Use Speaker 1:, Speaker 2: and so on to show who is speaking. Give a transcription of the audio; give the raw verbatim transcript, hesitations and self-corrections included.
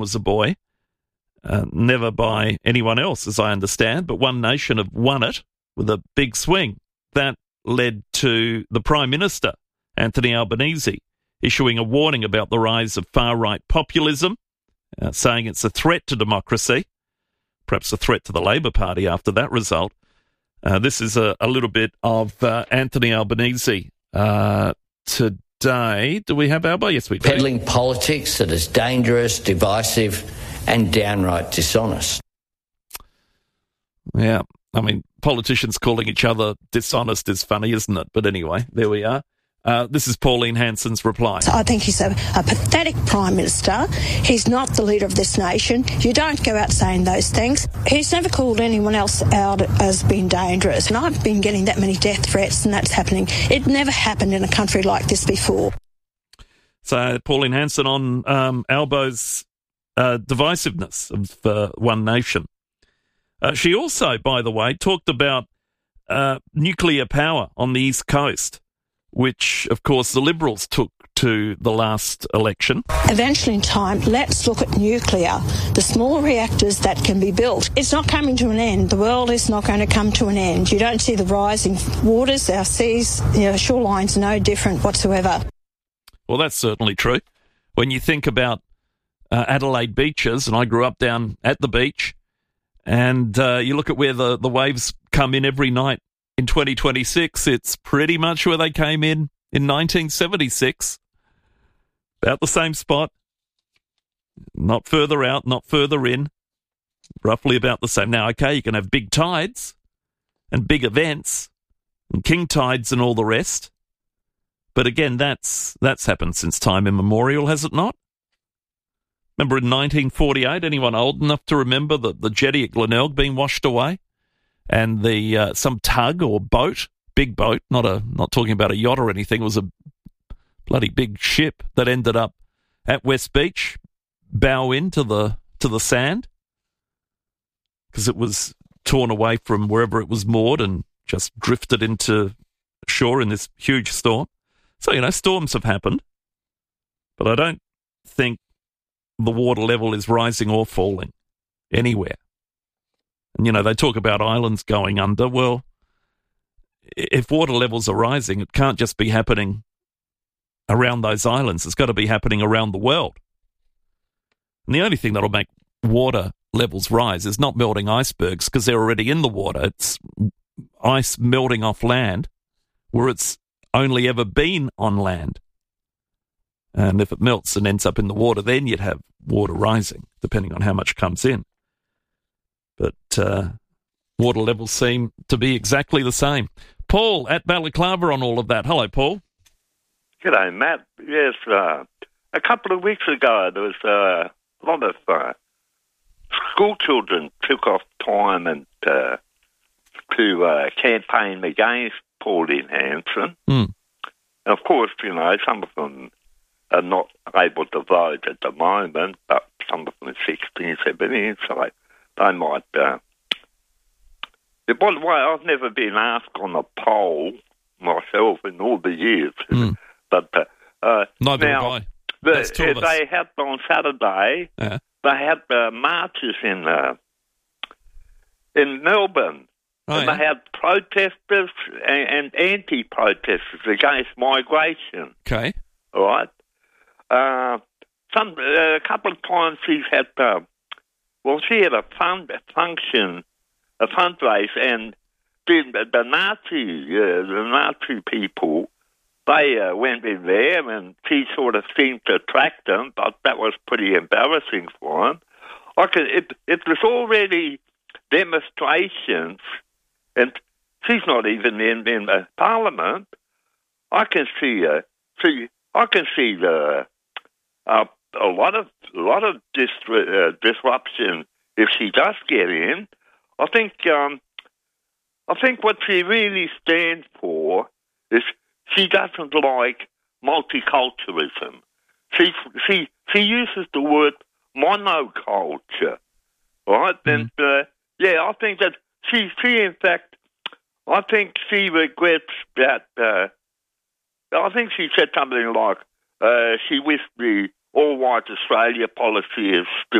Speaker 1: was a boy. Uh, never by anyone else, as I understand, but One Nation have won it with a big swing. That led to the Prime Minister, Anthony Albanese, issuing a warning about the rise of far-right populism, uh, saying it's a threat to democracy, perhaps a threat to the Labor Party after that result. Uh, this is a, a little bit of uh, Anthony Albanese uh, today. Do we have Alba? Yes, we do.
Speaker 2: Peddling politics that is dangerous, divisive, and downright dishonest.
Speaker 1: Yeah, I mean, politicians calling each other dishonest is funny, isn't it? But anyway, there we are. Uh, this is Pauline Hanson's reply.
Speaker 3: I think he's a, a pathetic Prime Minister. He's not the leader of this nation. You don't go out saying those things. He's never called anyone else out as being dangerous. And I've been getting that many death threats, and that's happening. It never happened in a country like this before.
Speaker 1: So Pauline Hanson on um, Albo's uh, divisiveness of uh, One Nation. Uh, she also, by the way, talked about uh, nuclear power on the East Coast, which, of course, the Liberals took to the last election.
Speaker 3: Eventually in time, let's look at nuclear, the small reactors that can be built. It's not coming to an end. The world is not going to come to an end. You don't see the rising waters, our seas, you know, shorelines are no different whatsoever.
Speaker 1: Well, that's certainly true. When you think about uh, Adelaide beaches, and I grew up down at the beach, and uh, you look at where the, the waves come in every night in twenty twenty-six, it's pretty much where they came in in nineteen seventy-six. About the same spot. Not further out, not further in. Roughly about the same. Now, okay, you can have big tides and big events and king tides and all the rest. But again, that's that's happened since time immemorial, has it not? Remember in nineteen forty-eight, anyone old enough to remember the, the jetty at Glenelg being washed away? And the uh, some tug or boat, big boat, not a not talking about a yacht or anything, it was a bloody big ship that ended up at West Beach, bow into the to the sand, because it was torn away from wherever it was moored and just drifted into shore in this huge storm. So, you know, storms have happened, but I don't think the water level is rising or falling anywhere. And, you know, they talk about islands going under. Well, if water levels are rising, it can't just be happening around those islands. It's got to be happening around the world. And the only thing that'll make water levels rise is not melting icebergs, because they're already in the water. It's ice melting off land where it's only ever been on land. And if it melts and ends up in the water, then you'd have water rising, depending on how much comes in. But uh, water levels seem to be exactly the same. Paul at Balaclava on all of that. Hello, Paul.
Speaker 4: G'day, Matt. Yes, uh, a couple of weeks ago, there was uh, a lot of uh, school children took off time and uh, to uh, campaign against Pauline Hanson.
Speaker 1: Mm.
Speaker 4: And of course, you know, some of them are not able to vote at the moment, but some of them are sixteen, seventeen, so they, they might... Uh... By the way, I've never been asked on a poll myself in all the years,
Speaker 1: mm.
Speaker 4: but uh, uh,
Speaker 1: Neither
Speaker 4: now,
Speaker 1: have I.
Speaker 4: The,
Speaker 1: That's two of us.
Speaker 4: they had on Saturday,
Speaker 1: yeah.
Speaker 4: they had uh, marches in uh, in Melbourne.
Speaker 1: Oh,
Speaker 4: and
Speaker 1: yeah.
Speaker 4: they had protesters and, and anti-protesters against migration.
Speaker 1: Okay.
Speaker 4: All right. Uh, some uh, a couple of times she's had. Uh, well, she had a fund a function, a fundraise, and the, the Nazi, uh, the Nazi people, they uh, went in there, and she sort of seemed to attract them, but that was pretty embarrassing for them. I could, it, it was already demonstrations. And she's not even in, in the Parliament. I can see her. See, I can see the uh, a lot of a lot of dis, uh, disruption if she does get in. I think um, I think what she really stands for is she doesn't like multiculturalism. She she she uses the word monoculture, right? Mm. And uh, yeah, I think that. She, she, in fact, I think she regrets that. Uh, I think she said something like uh, she wished the all white Australia policy is still